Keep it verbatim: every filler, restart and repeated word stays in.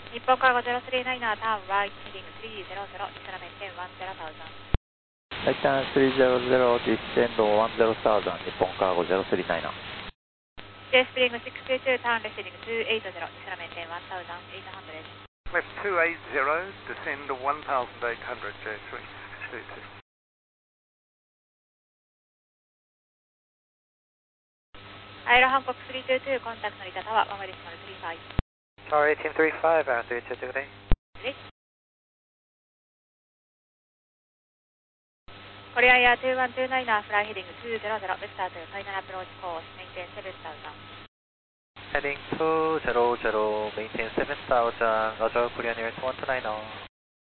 日本カーゴゼロスリーナインターンはヘディングスリーゼロゼロ、ディスラメンテンワンゼロサウザン。 はい、ターンスリーゼロゼロ、ディスセンドワンゼロサウザン、日本カーゴゼロスリーナイン。 J スプリングシックスツーツー、ターンレシーディングツーエイトゼロ、ディスラメンテンワンサウザンエイトハンドレス。 Left two eight zero, descend one thousand eight hundred, J three two two. アイロハンコックスリーツーツー、コンタクトのリタタワー、ワンワイディシマルスリーファイブ。 Tower eighteen thirty-five, uh, three two two today. コリアンエアにいちにナインー、フライヘディングツーゼロゼロ、ベスターとファイナルアプローチコース、メインテンセブンサウザン。 Heading two zero zero, maintain seven thousand, Roger, Korean Air one two nine zero.